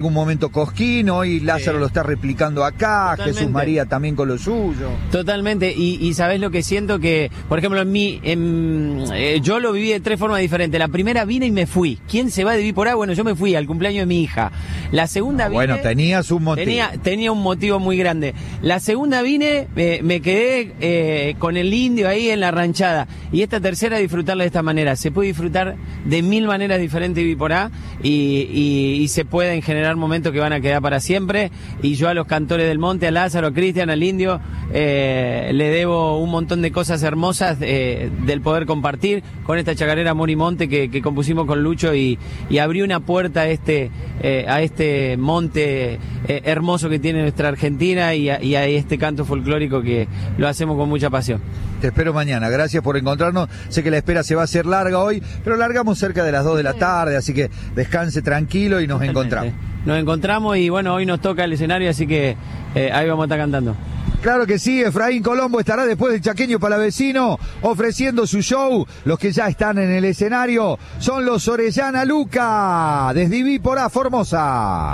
algún momento Cosquín, hoy Lázaro lo está replicando acá, Totalmente. Jesús María también con lo suyo. Totalmente, y sabés lo que siento que, por ejemplo, yo lo viví de 3 formas diferentes. La primera vine y me fui. ¿Quién se va de Viví por A? Bueno, yo me fui al cumpleaños de mi hija. La segunda vine... Bueno, tenías un motivo. Tenía un motivo muy grande. La segunda vine, me quedé con el indio ahí en la ranchada. Y esta tercera, disfrutarla de esta manera. Se puede disfrutar de 1000 maneras diferentes de Viví por A y se pueden generar momentos que van a quedar para siempre. Y yo a los cantores del monte, a Lázaro, a Cristian, al indio, le debo un montón de cosas hermosas del poder compartir con esta chacarera Amor y Monte que compusimos con Lucho y abrió una puerta a este monte hermoso que tiene nuestra Argentina y a este canto folclórico que lo hacemos con mucha pasión. Te espero mañana, gracias por encontrarnos. Sé que la espera se va a hacer larga hoy, pero largamos cerca de las 2 de la tarde, así que descanse tranquilo y nos encontramos. Nos encontramos y bueno, hoy nos toca el escenario, así que ahí vamos a estar cantando. Claro que sí, Efraín Colombo estará después del Chaqueño Palavecino ofreciendo su show. Los que ya están en el escenario son los Orellana Luca, desde Viví por A, Formosa.